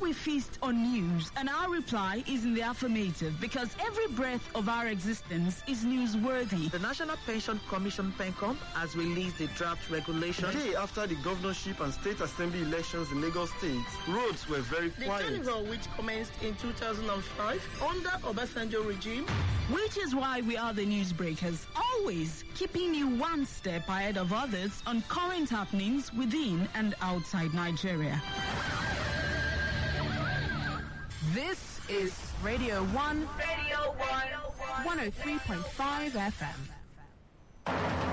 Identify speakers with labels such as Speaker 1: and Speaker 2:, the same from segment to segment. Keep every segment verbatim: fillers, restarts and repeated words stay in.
Speaker 1: we feast on news, and our reply is in the affirmative because every breath of our existence is newsworthy.
Speaker 2: The National Pension Commission PENCOM has released the draft regulation.
Speaker 3: The day after the governorship and state assembly elections in Lagos State, roads were very
Speaker 4: the
Speaker 3: quiet.
Speaker 4: The carnival, which commenced in two thousand five under Obasanjo regime.
Speaker 1: Which is why we are the newsbreakers, always keeping you one step ahead of others on current happenings within and outside Nigeria.
Speaker 5: This is Radio One,
Speaker 6: Radio One,
Speaker 5: one oh three point five F M.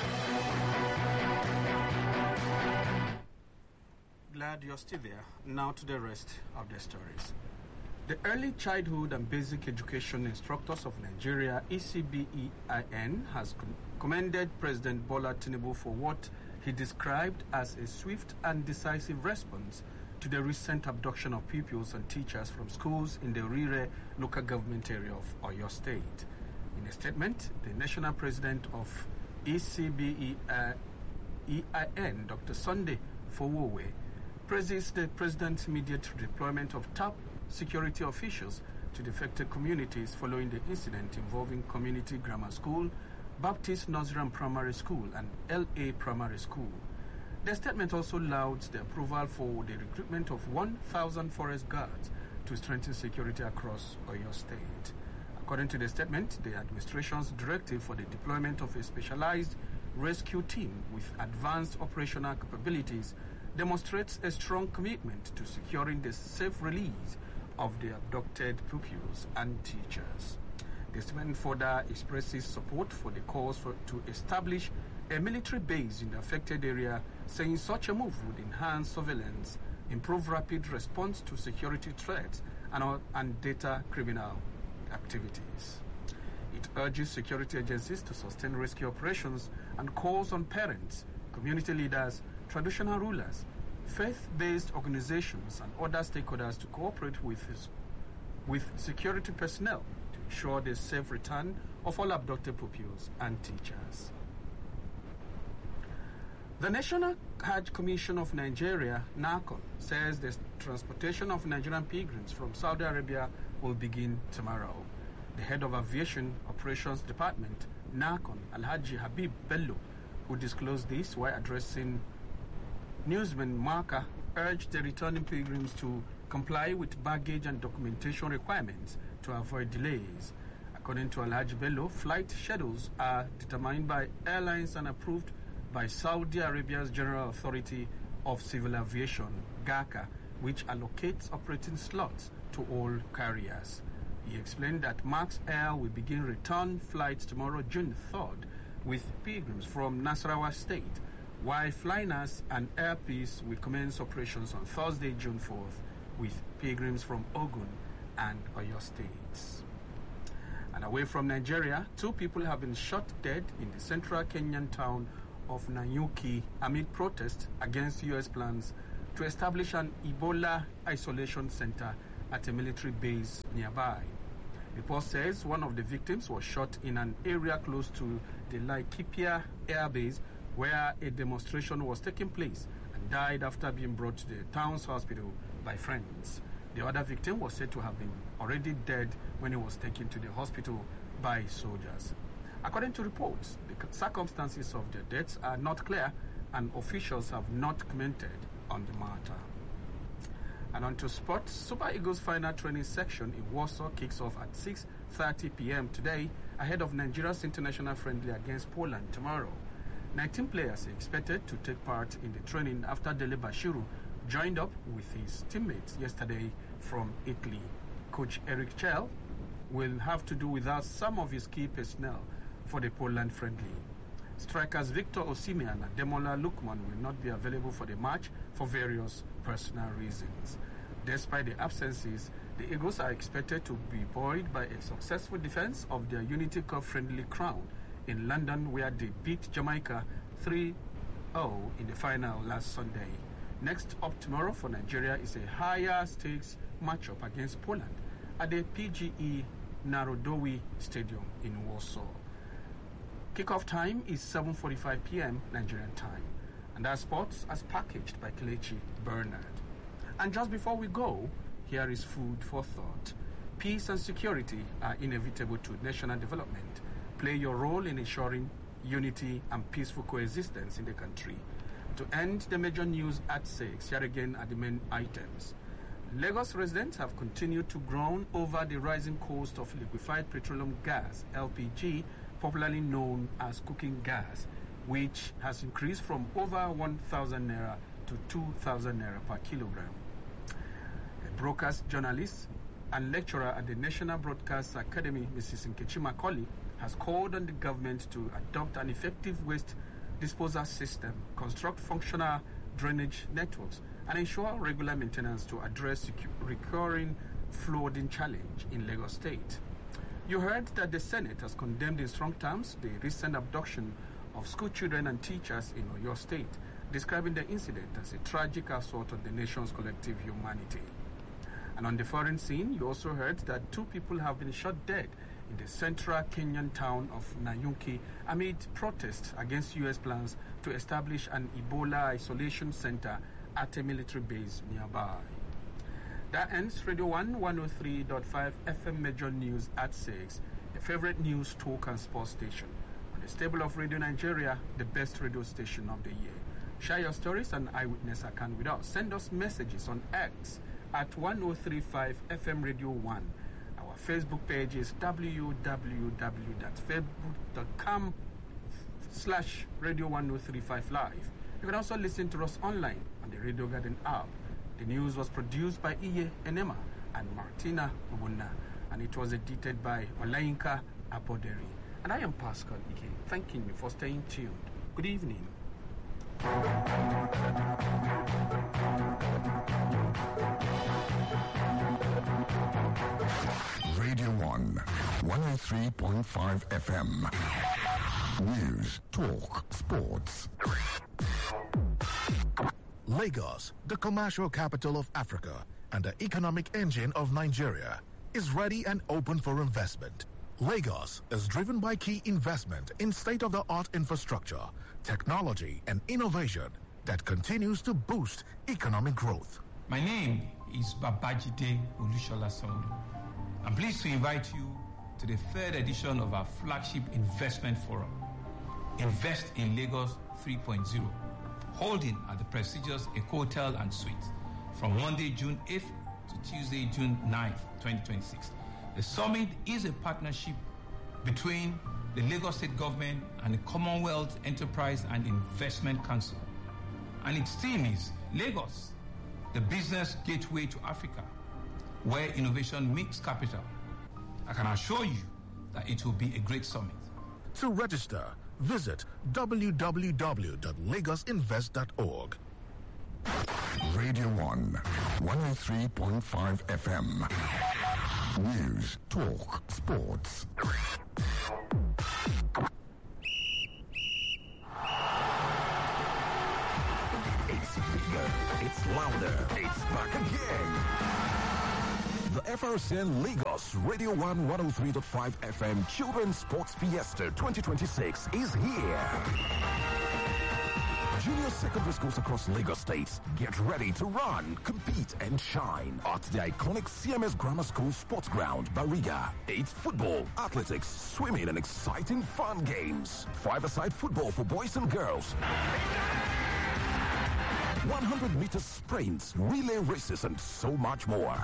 Speaker 7: Glad you're still there. Now to the rest of the stories. The Early Childhood and Basic Education Instructors of Nigeria, E C B E I N, has com- commended President Bola Tinubu for what he described as a swift and decisive response to the recent abduction of pupils and teachers from schools in the Rire local government area of Oyo State. In a statement, the national president of E C B E I N, Doctor Sunday Fowowe, praises the president's immediate deployment of top security officials to the affected communities following the incident involving Community Grammar School, Baptist Nursery and Primary School, and L A Primary School. The statement also lauds the approval for the recruitment of one thousand forest guards to strengthen security across Oyo State. According to the statement, the administration's directive for the deployment of a specialized rescue team with advanced operational capabilities demonstrates a strong commitment to securing the safe release of the abducted pupils and teachers. The statement further expresses support for the calls for, to establish a military base in the affected area, saying such a move would enhance surveillance, improve rapid response to security threats, and, and data criminal activities. It urges security agencies to sustain rescue operations and calls on parents, community leaders, traditional rulers, faith-based organizations, and other stakeholders to cooperate with, his, with security personnel to ensure the safe return of all abducted pupils and teachers. The National Hajj Commission of Nigeria, NACON, says the transportation of Nigerian pilgrims from Saudi Arabia will begin tomorrow. The head of Aviation Operations Department, NACON, Alhaji Habib Bello, who disclosed this while addressing newsman Marka, urged the returning pilgrims to comply with baggage and documentation requirements to avoid delays. According to Alhaji Bello, flight schedules are determined by airlines and approved by Saudi Arabia's General Authority of Civil Aviation, GACA, which allocates operating slots to all carriers. He explained that Max Air will begin return flights tomorrow, June third, with pilgrims from Nasarawa State, while Flynas and Air Peace will commence operations on Thursday, June fourth, with pilgrims from Ogun and Oyo States. And away from Nigeria, two people have been shot dead in the central Kenyan town of Nanyuki amid protests against U S plans to establish an Ebola isolation center at a military base nearby. The report says one of the victims was shot in an area close to the Laikipia Air Base where a demonstration was taking place and died after being brought to the town's hospital by friends. The other victim was said to have been already dead when he was taken to the hospital by soldiers. According to reports, the circumstances of their deaths are not clear and officials have not commented on the matter. And on to sports, Super Eagles final training section in Warsaw kicks off at six thirty p.m. today ahead of Nigeria's international friendly against Poland tomorrow. nineteen players are expected to take part in the training after Dele Bashiru joined up with his teammates yesterday from Italy. Coach Eric Chell will have to do without some of his key personnel for the Poland friendly. Strikers Victor Osimhen and Demola Lookman will not be available for the match for various personal reasons. Despite the absences, the Eagles are expected to be buoyed by a successful defense of their Unity Cup friendly crown in London, where they beat Jamaica three oh in the final last Sunday. Next up tomorrow for Nigeria is a higher stakes matchup against Poland at the P G E Narodowi Stadium in Warsaw. Kickoff time is seven forty-five p.m. Nigerian time. And that's sports as packaged by Kelechi Bernard. And just before we go, here is food for thought. Peace and security are inevitable to national development. Play your role in ensuring unity and peaceful coexistence in the country. To end the major news at six, here again are the main items. Lagos residents have continued to groan over the rising cost of liquefied petroleum gas, L P G, popularly known as cooking gas, which has increased from over one thousand naira to two thousand naira per kilogram. A broadcast journalist and lecturer at the National Broadcast Academy, Missus Nkechi Macaulay, has called on the government to adopt an effective waste disposal system, construct functional drainage networks, and ensure regular maintenance to address the recurring flooding challenge in Lagos State. You heard that the Senate has condemned in strong terms the recent abduction of school children and teachers in Oyo State, describing the incident as a tragic assault on the nation's collective humanity. And on the foreign scene, you also heard that two people have been shot dead in the central Kenyan town of Nanyuki amid protests against U S plans to establish an Ebola isolation center at a military base nearby. That ends Radio one one oh three point five F M Major News at six, your favorite news, talk and sports station. On the stable of Radio Nigeria, the best radio station of the year. Share your stories and eyewitness account with us. Send us messages on X at one oh three point five F M Radio one. Our Facebook page is w w w dot facebook dot com slash radio one oh three five live. You can also listen to us online on the Radio Garden app. The news was produced by Iye Enema and Martina Obuna, and it was edited by Olayinka Aboderi. And I am Pascal Ike, thanking you for staying tuned. Good evening.
Speaker 8: Radio one, one oh three point five F M. News, talk, sports.
Speaker 9: Lagos, the commercial capital of Africa and the economic engine of Nigeria, is ready and open for investment. Lagos is driven by key investment in state-of-the-art infrastructure, technology, and innovation that continues to boost economic growth.
Speaker 10: My name is Babajide Olushola Sanwo-Olu. I'm pleased to invite you to the third edition of our flagship investment forum, Invest in Lagos three point oh, holding at the prestigious Eco Hotel and Suites from Monday, June eighth to Tuesday, June ninth, twenty twenty-six. The summit is a partnership between the Lagos State Government and the Commonwealth Enterprise and Investment Council. And its theme is Lagos, the business gateway to Africa, where innovation meets capital. I can assure you that it will be a great summit.
Speaker 9: To register, visit w w w dot lagos invest dot org.
Speaker 8: Radio one, one oh three point five F M. News, talk, sports.
Speaker 11: It's bigger, it's louder, it's back again. The F R C N Lagos Radio one one oh three point five F M Children's Sports Fiesta twenty twenty-six is here. Junior secondary schools across Lagos State, get ready to run, compete, and shine at the iconic C M S Grammar School Sports Ground, Bariga. It's football, athletics, swimming, and exciting fun games. Five-a-side football for boys and girls. one hundred meter sprints, relay races, and so much more.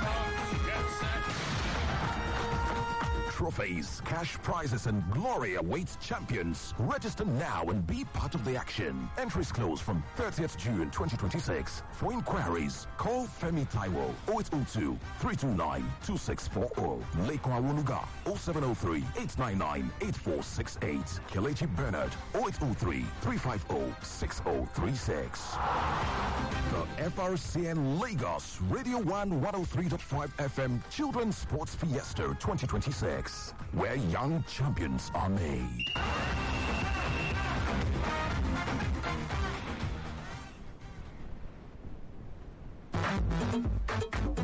Speaker 11: Trophies, cash prizes, and glory awaits champions. Register now and be part of the action. Entries close from thirtieth June twenty twenty-six. For inquiries, call Femi Taiwo oh eight oh two, three two nine, two six four oh. Leko Awoluga oh seven oh three, eight nine nine, eight four six eight. Kelechi Bernard oh eight oh three, three five oh, six oh three six. The F R C N Lagos Radio one one oh three point five F M Children's Sports Fiesta twenty twenty-six, where young champions are made.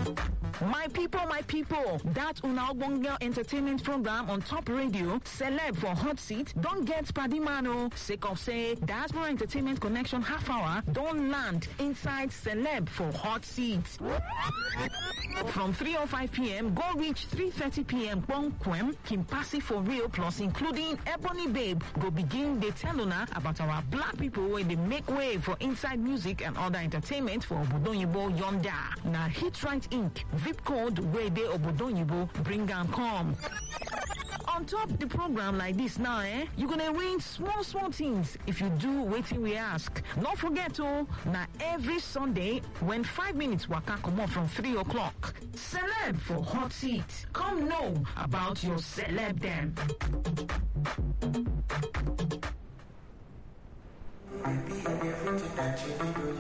Speaker 12: My people, my people, that Una Ogbonge entertainment program on Top Radio, Celeb for Hot Seat, don't get Padimano. Sake of say, Diaspora Entertainment Connection half hour, don't land inside Celeb for Hot Seat. From three oh five p.m., go reach three thirty p.m. Bonquem, Kimpasi for real, plus including Ebony Babe, go begin the tell una about our black people where they make way for inside music and other entertainment for Obodonyibo Yonda. Now Hit Right Incorporated, V I P code where they Obodonyibo bring and come. On top the program like this now, eh, you're gonna win small, small things if you do waiting we ask. Don't forget, oh, now every Sunday when five minutes waka come on from three o'clock. Celeb for Hot Seat. Come know about your celeb then.